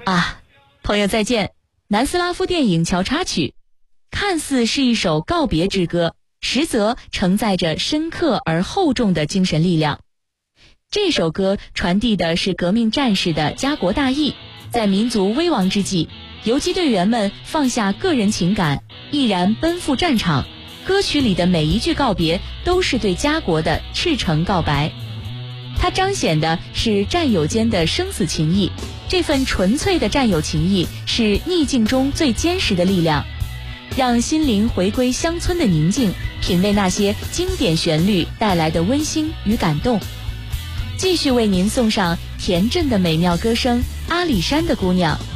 朋友再见。南斯拉夫电影《乔插曲》看似是一首告别之歌，实则承载着深刻而厚重的精神力量。这首歌传递的是革命战士的家国大义，在民族危亡之际，游击队员们放下个人情感，毅然奔赴战场。歌曲里的每一句告别都是对家国的赤诚告白，它彰显的是战友间的生死情谊。这份纯粹的战友情谊是逆境中最坚实的力量，让心灵回归乡村的宁静，品味那些经典旋律带来的温馨与感动。继续为您送上田震的美妙歌声《阿里山的姑娘》。